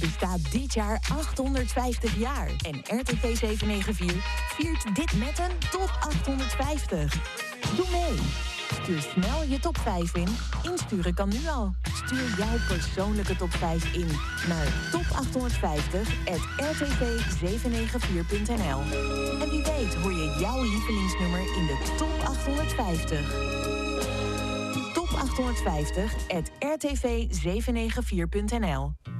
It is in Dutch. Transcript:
bestaat dit jaar 850 jaar. En RTV 794 viert dit met een top 850. Doe mee. Stuur snel je top 5 in. Insturen kan nu al. Stuur jouw persoonlijke top 5 in naar top850@rtv794.nl. En wie weet hoor je jouw lievelingsnummer in de top 850. Top 850@rtv794.nl.